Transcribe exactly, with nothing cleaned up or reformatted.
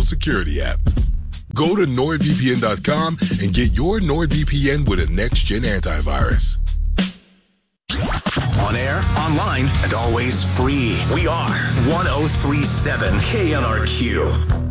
Social Security app. Go to Nord V P N dot com and get your NordVPN with a next-gen antivirus. On air, online, and always free. We are one oh three point seven K N R Q.